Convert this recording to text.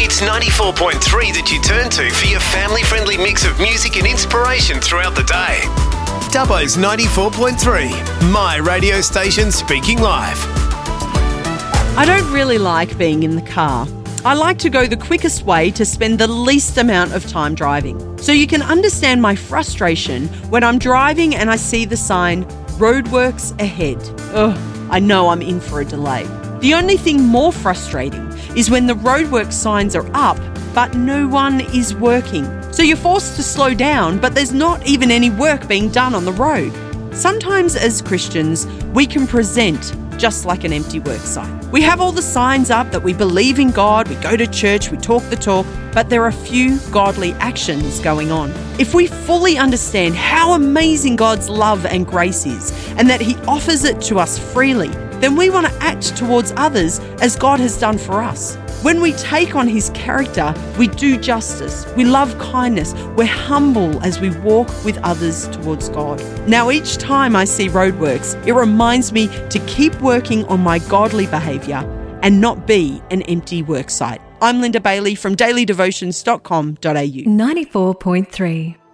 It's 94.3 that you turn to for your family-friendly mix of music and inspiration throughout the day. Dubbo's 94.3, my radio station speaking live. I don't really like being in the car. I like to go the quickest way to spend the least amount of time driving. So you can understand my frustration when I'm driving and I see the sign, roadworks ahead. Ugh, I know I'm in for a delay. The only thing more frustrating is when the roadwork signs are up, but no one is working. So you're forced to slow down, but there's not even any work being done on the road. Sometimes as Christians, we can present just like an empty work site. We have all the signs up that we believe in God, we go to church, we talk the talk, but there are few godly actions going on. If we fully understand how amazing God's love and grace is, and that He offers it to us freely, then we want to act towards others as God has done for us. When we take on His character, we do justice, we love kindness, we're humble as we walk with others towards God. Now, each time I see roadworks, it reminds me to keep working on my godly behaviour and not be an empty worksite. I'm Linda Bailey from dailydevotions.com.au. 94.3